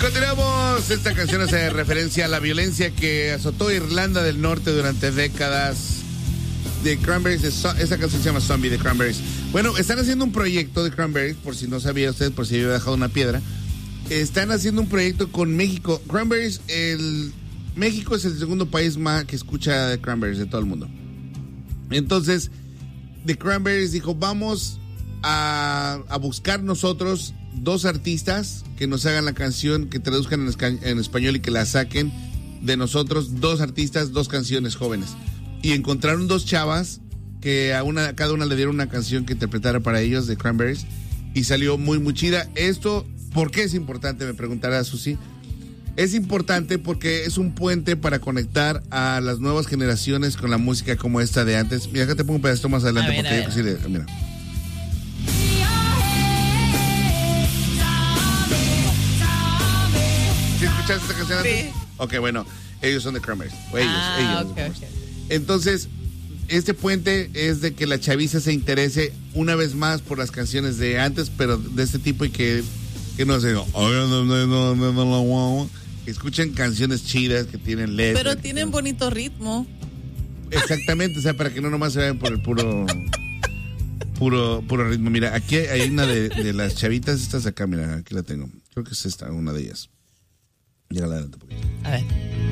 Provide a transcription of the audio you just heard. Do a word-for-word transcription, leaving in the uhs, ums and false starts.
Continuamos. Esta canción hace referencia a la violencia que azotó Irlanda del Norte durante décadas. The Cranberries, esa canción se llama Zombie de Cranberries. Bueno, están haciendo un proyecto de Cranberries, por si no sabía usted, por si había dejado una piedra. Están haciendo un proyecto con México. Cranberries, el México es el segundo país más que escucha de Cranberries de todo el mundo. Entonces, The Cranberries dijo, vamos a, a buscar nosotros dos artistas que nos hagan la canción, que traduzcan en, esca- en español y que la saquen de nosotros, dos artistas, dos canciones jóvenes. Y encontraron dos chavas que a una, a cada una le dieron una canción que interpretara para ellos de Cranberries y salió muy, muy chida. Esto, ¿por qué es importante? Me preguntará Susi. Es importante porque es un puente para conectar a las nuevas generaciones con la música como esta de antes. Mira, acá te pongo un pedacito más adelante ver, porque yo sí le... Mira. ¿Sí escuchaste esta canción antes? Sí. Ok, bueno, ellos son de Cranberries. O ellos, ah, ellos. Okay, okay. Entonces, este puente es de que la chaviza se interese una vez más por las canciones de antes, pero de este tipo y que, que no sé, que escuchen canciones chidas que tienen letras. Pero tienen bonito ritmo. Exactamente, o sea, para que no nomás se vayan por el puro puro puro ritmo. Mira, aquí hay una de, de las chavitas estas de acá, mira, aquí la tengo. Creo que es esta, una de ellas. Llega adelante un poquito. A ver.